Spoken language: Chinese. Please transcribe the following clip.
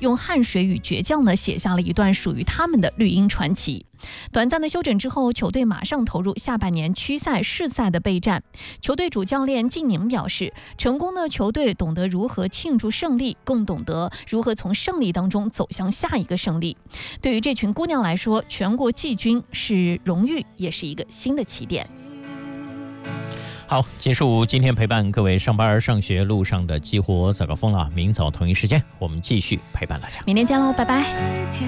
用汗水与倔强呢写下了一段属于他们的绿茵传奇。短暂的休整之后，球队马上投入下半年区赛、市赛的备战。球队主教练靳宁表示，成功的球队懂得如何庆祝胜利，更懂得如何从胜利当中走向下一个胜利。对于这群姑娘来说，全国季军是荣誉，也是一个新的起点。 好，结束今天陪伴各位上班上学路上的激活早高峰了。明早同一时间，我们继续陪伴大家。 明天见喽，拜拜。